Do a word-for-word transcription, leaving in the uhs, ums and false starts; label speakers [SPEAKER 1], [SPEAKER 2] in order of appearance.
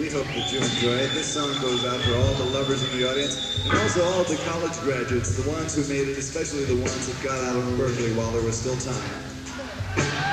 [SPEAKER 1] We hope that you enjoy it. This song goes out for all the lovers in the audience, and also all the college graduates, the ones who made it, especially the ones that got out of Berkeley while there was still time.